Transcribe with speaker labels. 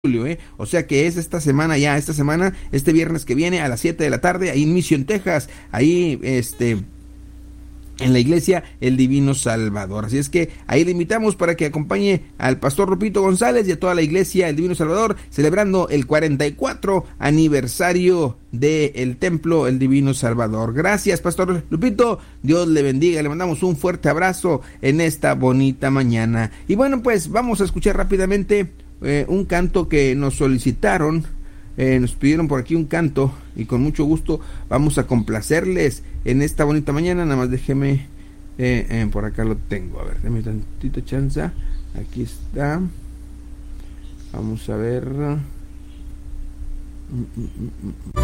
Speaker 1: julio, o sea que es esta semana, este viernes que viene a las 7 de la tarde, ahí en Mission, Texas, ahí en la iglesia El Divino Salvador. Así es que ahí le invitamos para que acompañe al pastor Lupito González y a toda la iglesia El Divino Salvador, celebrando el 44 aniversario del templo El Divino Salvador. Gracias, pastor Lupito, Dios le bendiga, le mandamos un fuerte abrazo en esta bonita mañana. Y bueno, pues vamos a escuchar rápidamente un canto que nos solicitaron. Nos pidieron por aquí un canto y con mucho gusto vamos a complacerles en esta bonita mañana. Nada más déjeme, por acá lo tengo, a ver, déme tantito chance. Aquí está, vamos a ver.